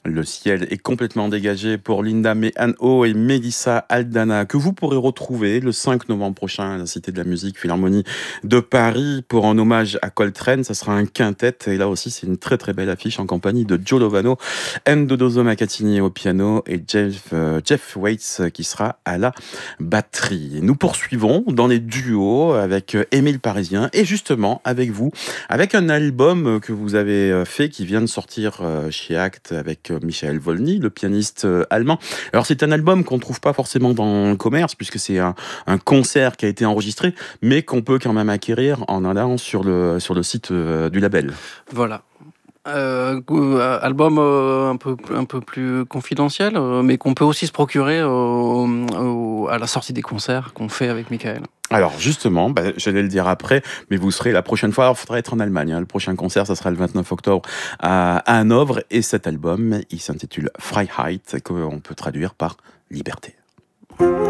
Le ciel est complètement dégagé pour Linda Mehan'o et Melissa Aldana, que vous pourrez retrouver le 5 novembre prochain à la Cité de la Musique Philharmonie de Paris pour un hommage à Coltrane. Ça sera un quintet et là aussi c'est une très très belle affiche en compagnie de Joe Lovano, Ndodozo Makatini au piano et Jeff Waits qui sera à la batterie. Nous poursuivons dans les duos avec Émile Parisien et justement avec vous, avec un album que vous avez fait qui vient de sortir chez Act avec Michael Volny, le pianiste allemand. Alors c'est un album qu'on ne trouve pas forcément dans le commerce puisque c'est un concert qui a été enregistré, mais qu'on peut quand même acquérir en allant sur le site du label. Voilà. Album un peu plus confidentiel, mais qu'on peut aussi se procurer à la sortie des concerts qu'on fait avec Michael. Alors justement, j'allais le dire après, mais vous serez la prochaine fois, il faudra être en Allemagne. Le prochain concert, ça sera le 29 octobre à Hanovre. Et cet album, il s'intitule Freiheit, qu'on peut traduire par liberté.